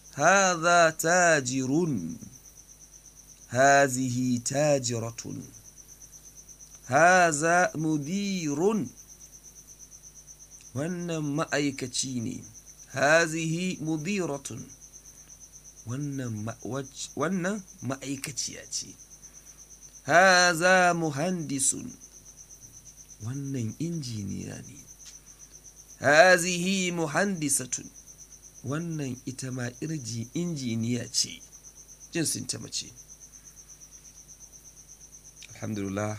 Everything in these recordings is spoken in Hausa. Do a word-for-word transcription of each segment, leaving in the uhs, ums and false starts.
hadha tajirun, hazihi tajiratun, haza mudirun, wannan ma'aikaci ne, hazihi mudiratun, wannan wannan ma'aikaciya ce, haza muhandisun, wannan injiniya ne, hazihi muhandisatun, wannan ita ma irji injiniya ce, jinsin ta mace. Alhamdulillah,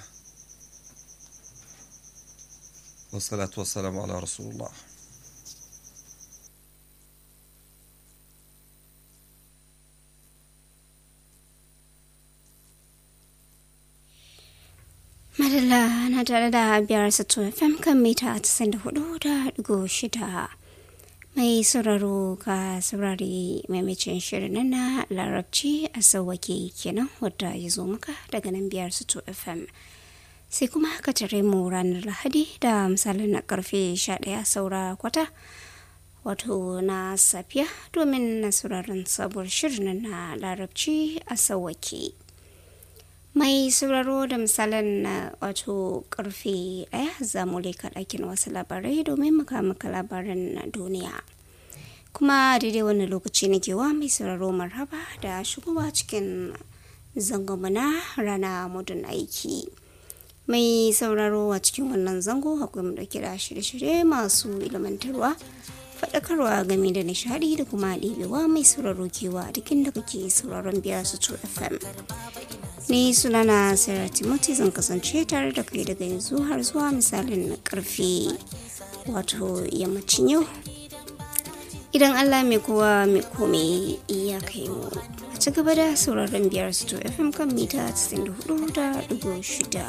wassalatu wassalamu ala rasulullah. Madalla na tare da biyar sato F M kan mita tasa'in da hudu da digo shida. Mai sauraro ka saurari maimacin shirin na larabci a sauwake kenan wadda ya zo maka daga nan biyar sato F M. Sai kuma ka tare mu ranar Lahadi da misalin na karfe sha ɗaya saura kwata wato na safiya domin na sauraron sabuwar shirin na larabci a sauwake. Mai sauraro da misalin na wato karfe ɗaya za mu leka ɗakin wasu labarai domin muka maka labaran duniya. Kuma daidai wani lokaci na kewa mai sauraro marhaba da shigowa cikin zangonmu na rana mudun aiki. Mai sauraro a cikin wannan zango akwai mu dauke da shirye-shirye masu ilmantarwa, faɗakarwa game da nishadi da kuma ɗibewa mai sauraro kewa dukkan da kake sauraron biyar su F M. Ni sunana Sarah Timothy zan kasance tare da kai daga yanzu har zuwa misalin karfe wato yammacin yau. Idan Allah mai kowa mai komai iya kai mu. A ci gaba da sauraron biyar su F M kan mita tasa'in da hudu da digo shida.